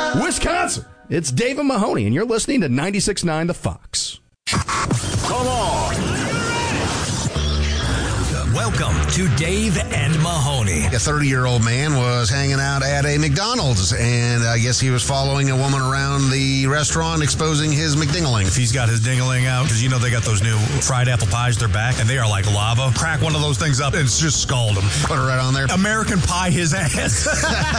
Wisconsin. It's Dave and Mahoney, and you're listening to 96.9 The Fox. Come on. Welcome to Dave and Mahoney. A 30-year-old man was hanging out at a McDonald's, and I guess he was following a woman around the restaurant, exposing his McDingling. If he's got his dingling out, because you know they got those new fried apple pies, they're back, and they are like lava. Crack one of those things up and just scald him. Put it right on there. American pie his ass.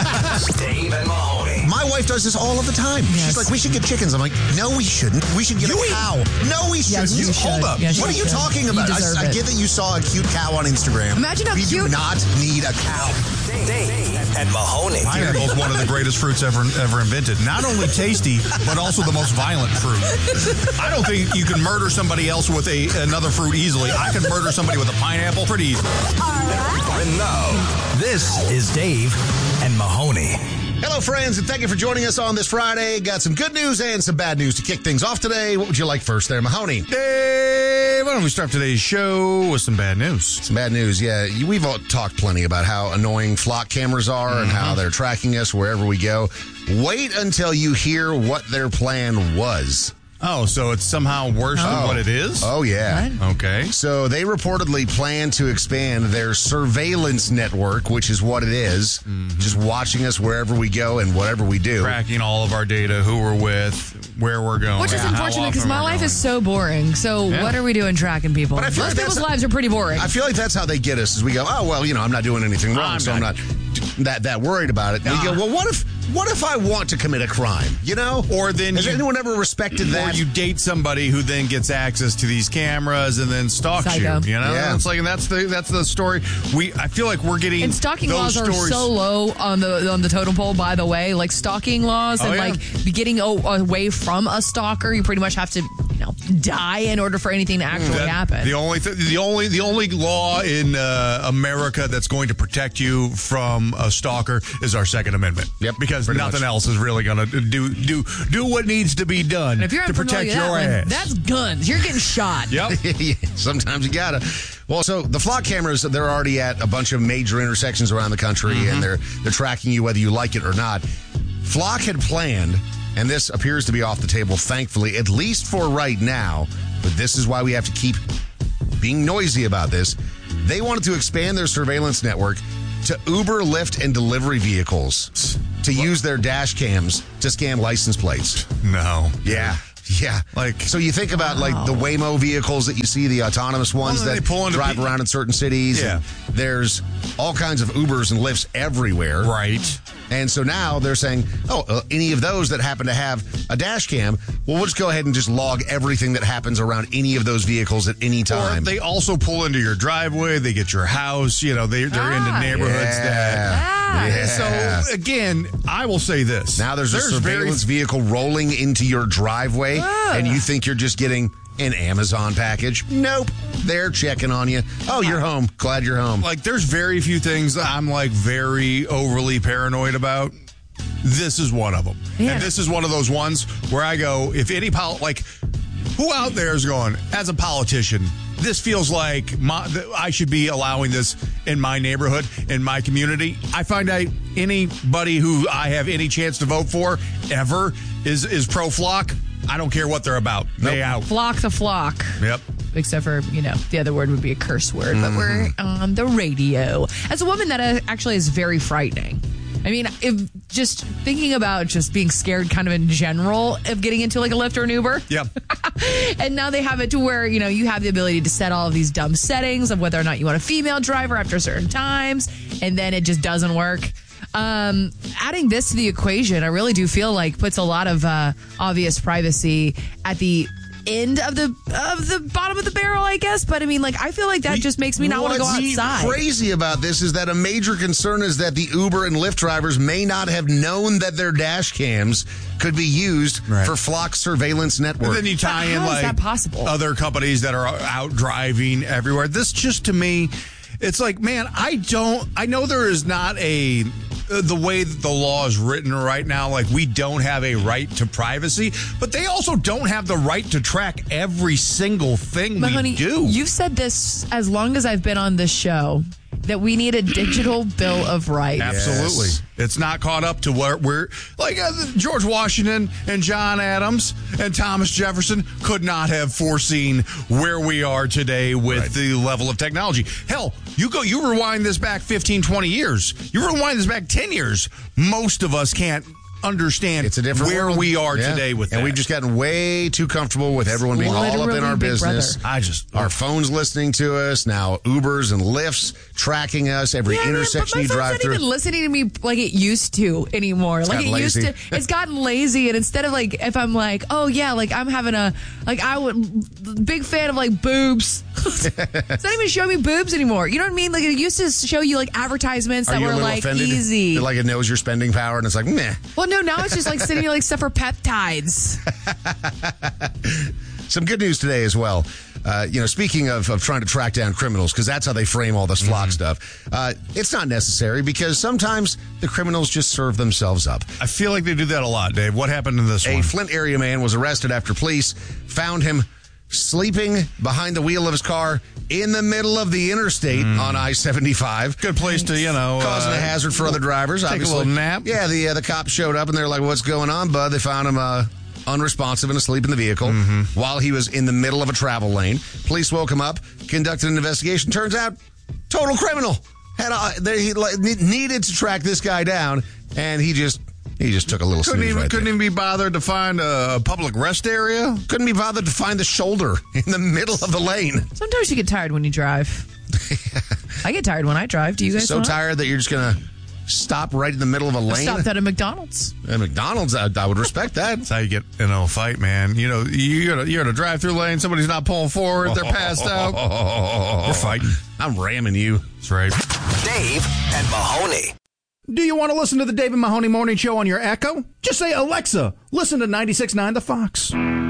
Dave and Mahoney. My wife does this all of the time. Yes. She's like, we should get chickens. I'm like, no, we shouldn't. We should get a cow. No, we shouldn't. Yes, you should. Hold up. Yes, what are you you should. talking about? You deserve I it. get that you saw a cute cow on Instagram. Imagine how we cute. do not need a cow. Dave and Mahoney. Pineapple is one of the greatest fruits ever invented. Not only tasty, but also the most violent fruit. I don't think you can murder somebody else with another fruit easily. I can murder somebody with a pineapple pretty easily. And now, this is Dave and Mahoney. Hello, friends, and thank you for joining us on this Friday. Got some good news and some bad news to kick things off today. What would you like first there, Mahoney? Dave, why don't we start today's show with some bad news? Some bad news, yeah. We've all talked plenty about how annoying flock cameras are and how they're tracking us wherever we go. Wait until you hear what their plan was. Oh, so it's somehow worse than what it is? Oh, yeah. What? Okay. So they reportedly plan to expand their surveillance network, which is what it is, just watching us wherever we go and whatever we do. Tracking all of our data, who we're with, where we're going. Which is how unfortunate because often my we're life going. is so boring. So Yeah. what are we doing tracking people? But I feel Most like that's people's lives are pretty boring. I feel like that's how they get us, is we go, oh, well, I'm not doing anything wrong, I'm so I'm not- not that worried about it. And we go, well, what if I want to commit a crime, Or then Has anyone ever respected Or that? you date somebody who then gets access to these cameras and then stalks Psycho. you. Yeah. It's like, and that's the story. I feel like we're getting and stalking those laws are stories. so low on the totem pole, by the way. Like stalking laws and yeah. like getting away from a stalker, you pretty much have to, die in order for anything to actually happen. The only law in America that's going to protect you from a stalker is our Second Amendment. Yep, because pretty nothing much. else is really going to do what needs to be done And if you're to protect unfamiliar your with that one, ass. that's guns. You're getting shot. Yep. Yeah, sometimes you gotta. Well, so the flock cameras, they're already at a bunch of major intersections around the country, and they're tracking you whether you like it or not. Flock had planned, and this appears to be off the table, thankfully, at least for right now, but this is why we have to keep being noisy about this. They wanted to expand their surveillance network to Uber, Lyft, and delivery vehicles to use their dash cams to scan license plates. No. Yeah. So you think about the Waymo vehicles that you see, the autonomous ones Well, that they pull into drive around in certain cities. Yeah. And there's all kinds of Ubers and Lyfts everywhere. Right. And so now they're saying, any of those that happen to have a dash cam, we'll just go ahead and just log everything that happens around any of those vehicles at any Or time. they also pull into your driveway. They get your house. They're into neighborhoods Yeah. So, again, I will say this. Now there's a surveillance vehicle rolling into your driveway, and you think you're just getting an Amazon package. Nope. They're checking on you. Oh, you're home. Glad you're home. There's very few things I'm, very overly paranoid about. This is one of them. Yeah. And this is one of those ones where I go, if any, who out there is going, as a politician, this feels like I should be allowing this in my neighborhood, in my community. I find out anybody who I have any chance to vote for ever is pro-flock. I don't care what they're about. They out. Flock the flock. Yep. Except for, the other word would be a curse word, but we're on the radio. As a woman, that actually is very frightening. I mean, if just thinking about just being scared kind of in general of getting into a Lyft or an Uber. Yep. And now they have it to where, you have the ability to set all of these dumb settings of whether or not you want a female driver after certain times, and then it just doesn't work. Adding this to the equation, I really do feel like puts a lot of obvious privacy at the end of the bottom of the barrel, I guess. But I mean, I feel like that just makes me not want to go outside. What's crazy about this is that a major concern is that the Uber and Lyft drivers may not have known that their dash cams could be used for Flock surveillance network. And then you tie in How is that possible? other companies that are out driving everywhere. This just, to me, it's like, man, I know there is not the way that the law is written right now, we don't have a right to privacy, but they also don't have the right to track every single thing But we honey, do. you've said this as long as I've been on this show. that we need a digital Bill of Rights. Absolutely. Yes. It's not caught up to where we're like George Washington and John Adams and Thomas Jefferson could not have foreseen where we are today with the level of technology. Hell, you rewind this back 15, 20 years. You rewind this back 10 years. Most of us can't understand It's a different where world. we are Yeah. today with and that. we've just gotten way too comfortable with everyone being all up in Literally our Big business. Brother. Our phones listening to us now, Ubers and Lyfts tracking us every Yeah, man, intersection but you my drive phone's through. not even listening to me like it used to anymore. Like it gotten used lazy. to. It's gotten lazy, and instead of like, if I'm like, oh yeah, like I'm having big fan of like boobs. It's not even showing me boobs anymore. You know what I mean? Like it used to show you like advertisements Are that you a were little like offended? easy. Like it knows your spending power and it's like, meh. Well, no, now it's just like sending you like stuff for peptides. Some good news today as well. Speaking of trying to track down criminals, because that's how they frame all this flock stuff. It's not necessary because sometimes the criminals just serve themselves up. I feel like they do that a lot, Dave. What happened in this A one? Flint area man was arrested after police found him sleeping behind the wheel of his car in the middle of the interstate on I-75. Good place to, Causing a hazard for other drivers. Take obviously. a little nap. Yeah, the cops showed up and they're like, what's going on, bud? They found him unresponsive and asleep in the vehicle while he was in the middle of a travel lane. Police woke him up, conducted an investigation. Turns out, total criminal. He needed to track this guy down, and he just took a little snooze right Couldn't there. even be bothered to find a public rest area. Couldn't be bothered to find the shoulder in the middle of the lane. Sometimes you get tired when you drive. I get tired when I drive. Do you guys? So not? tired that you're just going to stop right in the middle of a I lane? stopped at a McDonald's. At McDonald's, I would respect that. That's how you get in a fight, man. You're in a drive-through lane. Somebody's not pulling forward. They're passed out. We're fighting. I'm ramming you. That's right. Dave and Mahoney. Do you want to listen to the Dave and Mahoney Morning Show on your Echo? Just say, Alexa, listen to 96.9 The Fox.